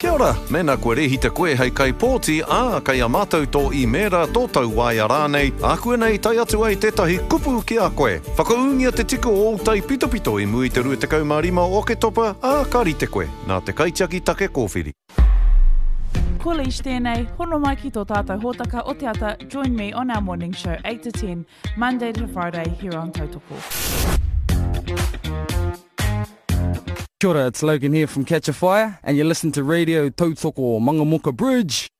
Kia ora, mena koe rehi te koe hei kai pōti kai a mātou tō I mera tō tau wai a rānei, a koe nei tai atu ai tētahi kupu ki a koe. Whakaungia te tiku o tai pito i mui te 25 o ke topa ka rite koe, nā te kaitiaki take kōwhiri. Ko leish tēnei, hono mai ki tō tātou hōtaka o te ata, join me on our morning show 8 to 10, Monday to Friday here on Tautoko. Kia ora, it's Logan here from Catch a Fire, and you listen to Radio Tautoko Mangamuka Bridge.